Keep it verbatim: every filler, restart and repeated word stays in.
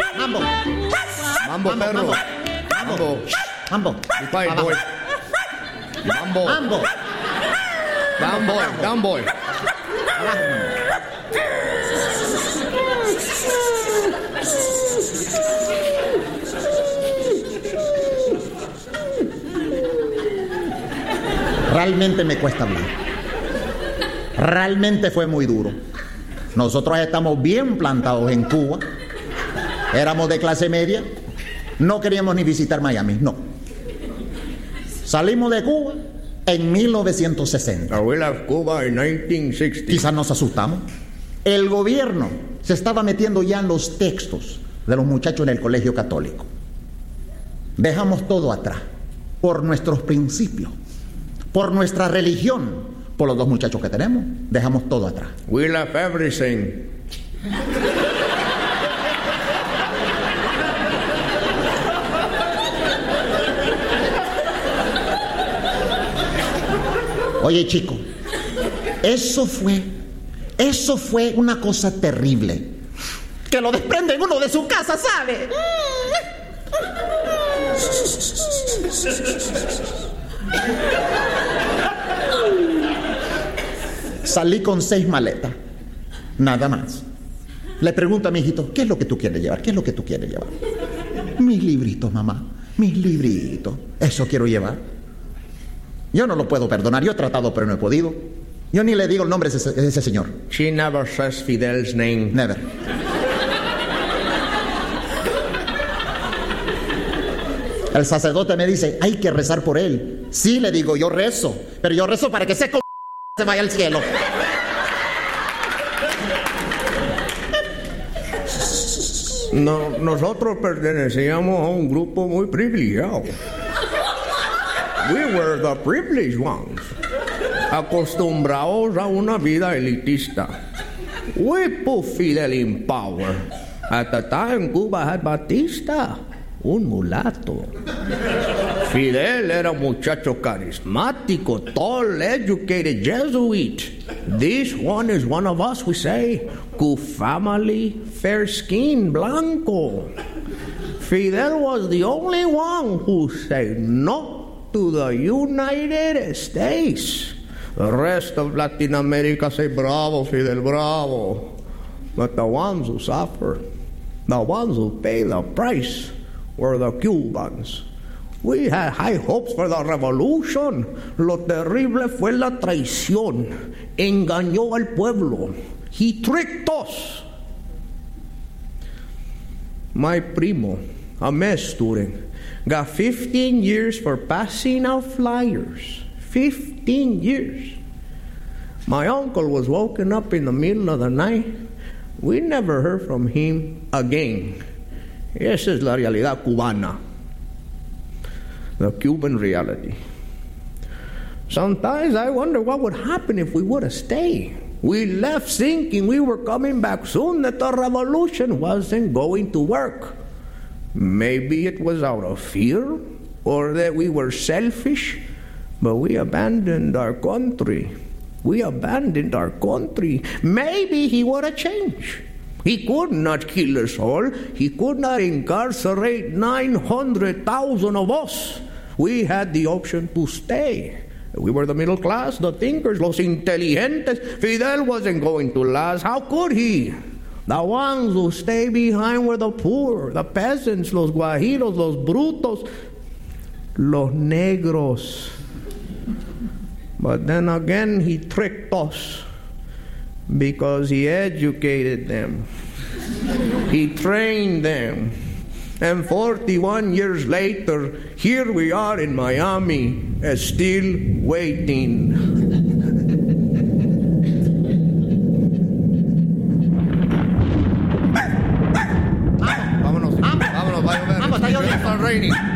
Mambo. Mambo, perro. Mambo. Mambo. Fine, boy. Mambo. Mambo. Down, boy. Down, boy. Realmente me cuesta hablar. Realmente fue muy duro. Nosotros estamos bien plantados en Cuba. Éramos de clase media. No queríamos ni visitar Miami, no. Salimos de Cuba en mil novecientos sesenta. We left Cuba in nineteen sixty. Quizás nos asustamos. El gobierno se estaba metiendo ya en los textos de los muchachos en el colegio católico. Dejamos todo atrás por nuestros principios, por nuestra religión, por los dos muchachos que tenemos. Dejamos todo atrás. We left everything. Oye, chico, eso fue, eso fue una cosa terrible. Que lo desprenden uno de su casa, ¿sabe? Salí con seis maletas, nada más. Le pregunto a mi hijito, ¿qué es lo que tú quieres llevar? ¿Qué es lo que tú quieres llevar? Mis libritos, mamá, mis libritos. Eso quiero llevar. Yo no lo puedo perdonar. Yo he tratado, pero no he podido. Yo ni le digo el nombre de ese, de ese señor. She never says Fidel's name. Never. El sacerdote me dice, hay que rezar por él. Sí, le digo, yo rezo. Pero yo rezo para que ese c... se vaya al cielo. No, nosotros pertenecíamos a un grupo muy privilegiado. We were the privileged ones, acostumbrados a una vida elitista. We put Fidel in power. At the time, Cuba had Batista, un mulato. Fidel era un muchacho carismático, tall, educated Jesuit. This one is one of us, we say. Cu family, fair skin, blanco. Fidel was the only one who said no to the United States. The rest of Latin America say bravo, Fidel, bravo. But the ones who suffered, the ones who paid the price, were the Cubans. We had high hopes for the revolution. Lo terrible fue la traición. Engañó al pueblo. He tricked us. My primo, a med student, got fifteen years for passing out flyers. fifteen years. My uncle was woken up in the middle of the night. We never heard from him again. Esa es la realidad cubana. The Cuban reality. Sometimes I wonder what would happen if we would have stayed. We left thinking we were coming back soon, that the revolution wasn't going to work. Maybe it was out of fear, or that we were selfish, but we abandoned our country. We abandoned our country. Maybe he would have changed. He could not kill us all. He could not incarcerate nine hundred thousand of us. We had the option to stay. We were the middle class, the thinkers, los inteligentes. Fidel wasn't going to last. How could he? The ones who stay behind were the poor, the peasants, los guajiros, los brutos, los negros. But then again, he tricked us because he educated them. He trained them. And forty-one years later, here we are in Miami, still waiting. Vámonos, vámonos, vámonos, vámonos, está raining.